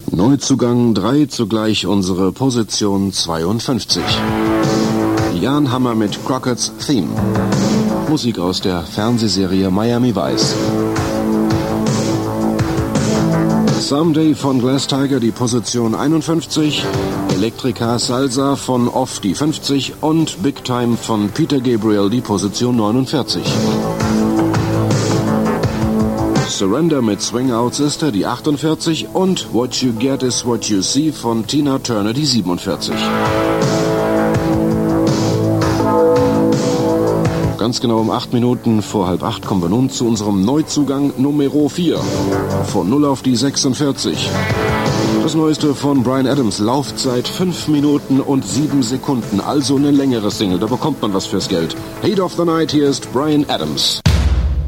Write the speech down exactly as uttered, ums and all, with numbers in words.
Neuzugang drei, zugleich unsere Position zweiundfünfzig. Jan Hammer mit Crockett's Theme. Musik aus der Fernsehserie Miami Vice. Someday von Glass Tiger die Position einundfünfzig, Electrica Salsa von Off die fünfzig und Big Time von Peter Gabriel die Position neunundvierzig. Surrender mit Swing Out Sister die achtundvierzig und What You Get Is What You See von Tina Turner die siebenundvierzig. Ganz genau um acht Minuten vor halb acht kommen wir nun zu unserem Neuzugang Numero vier. Von null auf die sechsundvierzig. Das Neueste von Bryan Adams, Laufzeit fünf Minuten und sieben Sekunden, also eine längere Single, da bekommt man was fürs Geld. Hate of the Night, hier ist Bryan Adams.